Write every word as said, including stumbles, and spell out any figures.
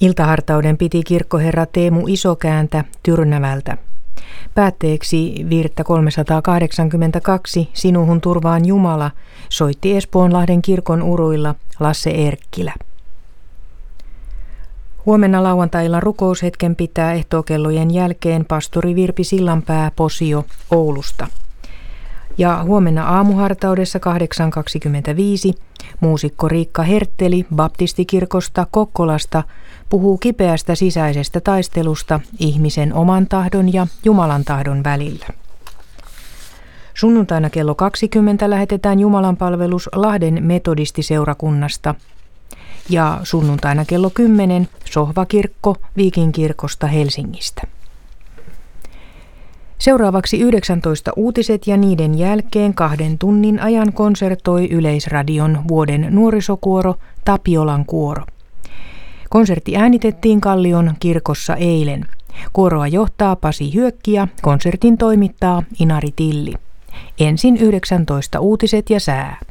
Iltahartauden piti kirkkoherra Teemu Isokääntä Tyrnävältä. Päätteeksi virttä kolmesataakahdeksankymmentäkaksi Sinuhun turvaan Jumala soitti Espoonlahden kirkon uruilla Lasse Erkkilä. Huomenna lauantai-illan rukoushetken pitää ehtookellojen jälkeen pastori Virpi Sillanpää Posio Oulusta. Ja huomenna aamuhartaudessa kahdeksan kaksikymmentäviisi muusikko Riikka Hertteli baptistikirkosta Kokkolasta puhuu kipeästä sisäisestä taistelusta ihmisen oman tahdon ja Jumalan tahdon välillä. Sunnuntaina kello kaksikymmentä lähetetään jumalanpalvelus Lahden metodistiseurakunnasta ja sunnuntaina kello kymmenen Sohvakirkko Viikinkirkosta Helsingistä. Seuraavaksi yhdeksäntoista uutiset ja niiden jälkeen kahden tunnin ajan konsertoi Yleisradion vuoden nuorisokuoro Tapiolan kuoro. Konsertti äänitettiin Kallion kirkossa eilen. Kuoroa johtaa Pasi Hyökki ja konsertin toimittaa Inari Tilli. Ensin yhdeksäntoista uutiset ja sää.